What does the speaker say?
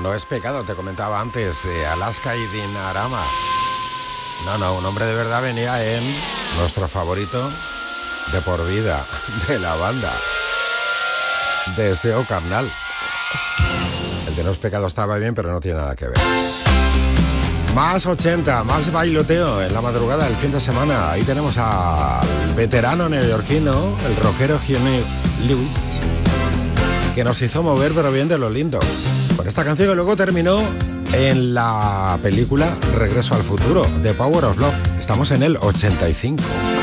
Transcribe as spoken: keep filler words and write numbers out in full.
No es pecado, te comentaba antes, de Alaska y Dinarama. No, no, un hombre de verdad venía en nuestro favorito de por vida de la banda, Deseo Carnal. El de No es pecado estaba bien, pero no tiene nada que ver. Más ochenta, más bailoteo en la madrugada del fin de semana. Ahí tenemos al veterano neoyorquino, el rockero Huey Lewis, que nos hizo mover, pero bien de lo lindo, con esta canción que luego terminó en la película Regreso al futuro, The Power of Love. Estamos en el ochenta y cinco.